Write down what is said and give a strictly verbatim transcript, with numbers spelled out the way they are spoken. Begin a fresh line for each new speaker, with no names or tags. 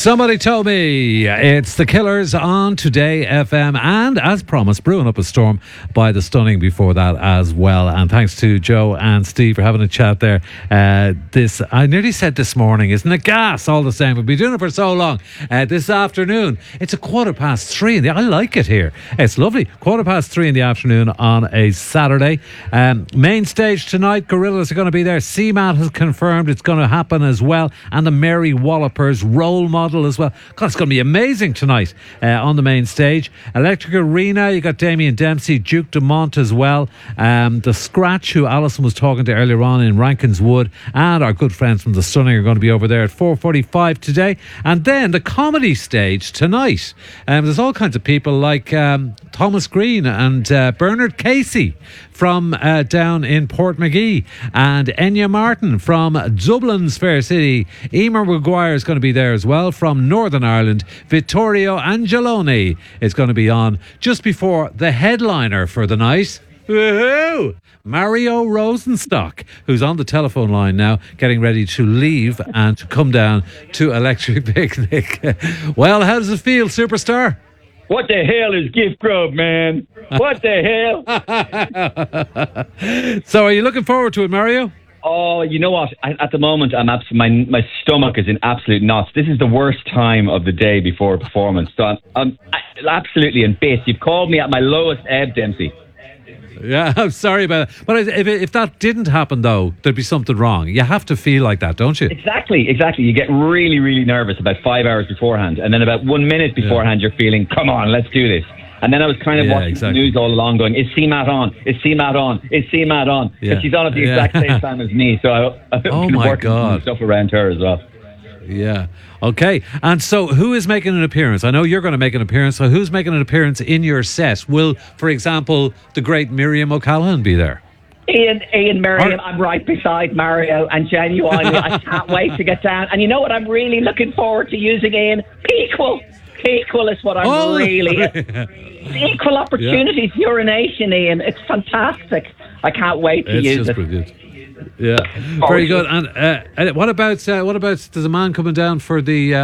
Somebody told me it's the Killers on Today F M, and as promised, brewing up a storm by the Stunning before that as well. And thanks to Joe and Steve for having a chat there. Uh, this I nearly said this morning, isn't it gas? All the same, we've been doing it for so long. Uh, this afternoon, it's a quarter past three. In the, I like it here. It's lovely. Quarter past three in the afternoon on a Saturday. Um, main stage tonight, Gorillaz are going to be there. C MAT has confirmed it's going to happen as well, and the Mary Wallopers role model as well. God, it's going to be amazing tonight uh, on the main stage. Electric Arena, you got Damien Dempsey, Duke Dumont as well. Um, the Scratch, who Alison was talking to earlier on in Rankins Wood, and our good friends from the Stunning are going to be over there at four forty-five today. And then the comedy stage tonight. Um, there's all kinds of people like um, Thomas Green and uh, Bernard Casey from uh, down in Portmagee, and Enya Martin from Dublin's Fair City. Emer Maguire is going to be there as well from Northern Ireland. Vittorio Angeloni is going to be on just before the headliner for the night. Woohoo! Mario Rosenstock, who's on the telephone line now, getting ready to leave and to come down to Electric Picnic. Well, how does it feel, superstar?
What the hell is Gift Grub, man? What the
hell? So are you looking forward to it, Mario?
Oh, you know what? I, at the moment, I'm abs- my my stomach is in absolute knots. This is the worst time of the day before a performance. So I'm, I'm absolutely in bits. You've called me at my lowest ebb, Dempsey.
Yeah, I'm sorry about it. But if, if that didn't happen, though, there'd be something wrong. You have to feel like that, don't you?
Exactly, exactly. You get really, really nervous about five hours beforehand. And then about one minute beforehand, yeah. You're feeling, come on, let's do this. And then I was kind of yeah, watching exactly. the news all along going, is C MAT on? Is C MAT on? Is C MAT on? Because yeah. she's on at the exact yeah. same time as me. So I, I've been
oh my
working
God.
some stuff around her as well.
Yeah. Okay. And so who is making an appearance? I know you're going to make an appearance. So who's making an appearance in your set? Will, for example, the great Miriam O'Callaghan be there?
Ian, Ian, Miriam, I'm right beside Mario, and genuinely, I can't wait to get down. And you know what? I'm really looking forward to using Ian. Equal. Equal is what I'm oh, really... Equal opportunities, yeah. urination, Ian. It's fantastic. I can't wait to
it's
use
just
it.
Brilliant. Yeah, very good. And uh, what about uh, what about there's a man coming down for the uh,